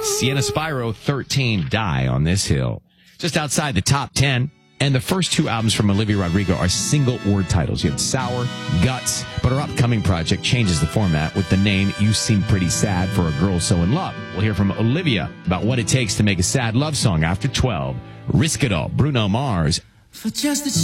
Sienna Spyro, 13, Die on This Hill. Just outside the top 10. And the first two albums from Olivia Rodrigo are single word titles. You have Sour, Guts, but her upcoming project changes the format with the name You Seem Pretty Sad for a Girl So in Love. We'll hear from Olivia about what it takes to make a sad love song after 12. Risk It All, Bruno Mars. For just the